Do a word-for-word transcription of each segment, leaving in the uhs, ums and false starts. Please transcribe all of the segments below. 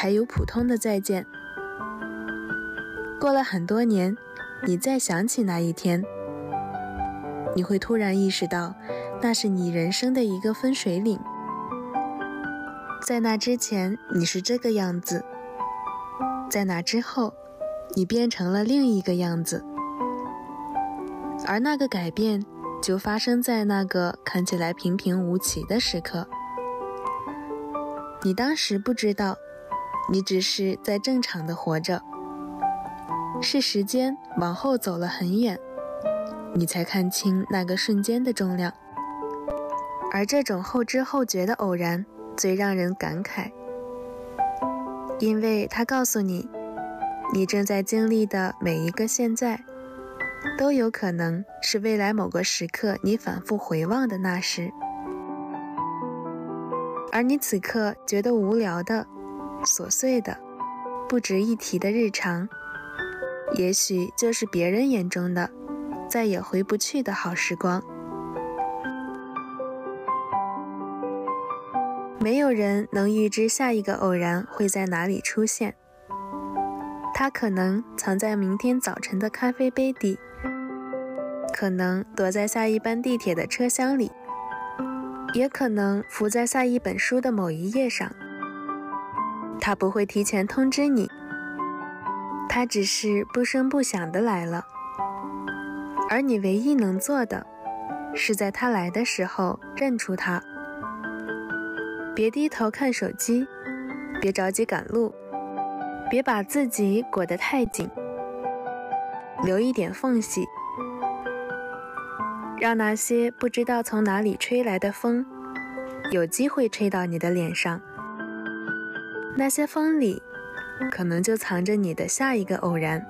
还有普通的再见。过了很多年，你再想起那一天，你会突然意识到，那是你人生的一个分水岭。在那之前，你是这个样子；在那之后，你变成了另一个样子。而那个改变，就发生在那个看起来平平无奇的时刻。你当时不知道，你只是在正常的活着，是时间往后走了很远，你才看清那个瞬间的重量。而这种后知后觉的偶然最让人感慨，因为它告诉你，你正在经历的每一个现在，都有可能是未来某个时刻你反复回望的那时。而你此刻觉得无聊的、琐碎的、不值一提的日常，也许就是别人眼中的再也回不去的好时光。没有人能预知下一个偶然会在哪里出现，它可能藏在明天早晨的咖啡杯底，可能躲在下一班地铁的车厢里，也可能浮在下一本书的某一页上。它不会提前通知你，它只是不声不响地来了。而你唯一能做的，是在它来的时候认出它。别低头看手机，别着急赶路，别把自己裹得太紧，留一点缝隙，让那些不知道从哪里吹来的风有机会吹到你的脸上。那些风里可能就藏着你的下一个偶然。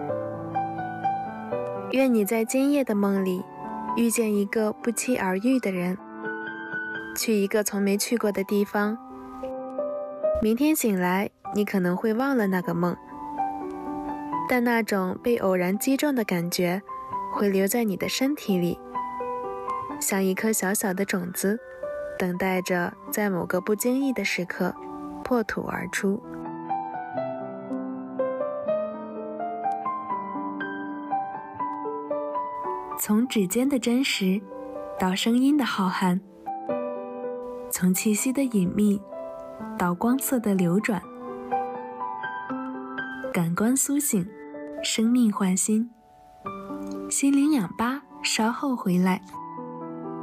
愿你在今夜的梦里遇见一个不期而遇的人，去一个从没去过的地方。明天醒来，你可能会忘了那个梦，但那种被偶然击中的感觉会留在你的身体里，像一颗小小的种子，等待着在某个不经意的时刻破土而出。从指尖的真实到声音的浩瀚，从气息的隐秘到光色的流转，感官苏醒，生命焕新，心灵氧吧，稍后回来。